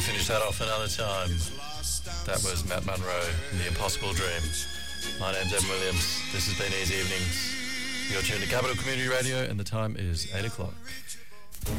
finish that off another time. That was Matt Munro and The Impossible Dream. My name's Evan Williams. This has been Easy Evenings. You're tuned to Capital Community Radio and the time is 8 o'clock.